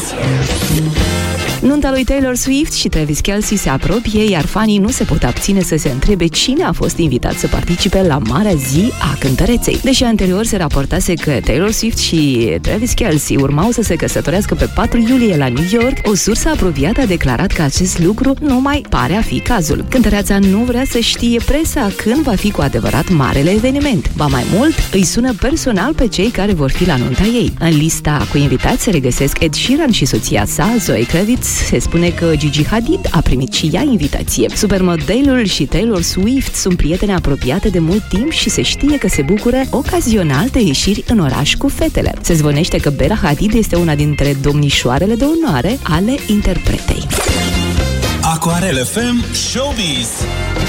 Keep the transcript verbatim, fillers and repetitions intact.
Nunta lui Taylor Swift și Travis Kelce se apropie, iar fanii nu se pot abține să se întrebe cine a fost invitat să participe la marea zi a cântăreței. Deși anterior se raportase că Taylor Swift și Travis Kelce urmau să se căsătorească pe patru iulie la New York, o sursă apropiată a declarat că acest lucru nu mai pare a fi cazul. Cântăreața nu vrea să știe presa când va fi cu adevărat marele eveniment. Ba mai mult, îi sună personal pe cei care vor fi la nunta ei. În lista cu invitați se regăsesc Ed Sheeran și soția sa, Zoe Kravitz. Se spune că Gigi Hadid a primit și ea invitație. Supermodelul și Taylor Swift sunt prietene apropiate de mult timp și se știe că se bucură ocazional de ieșiri în oraș cu fetele. Se zvonește că Bella Hadid este una dintre domnișoarele de onoare ale interpretei. Aquarel F M Showbiz.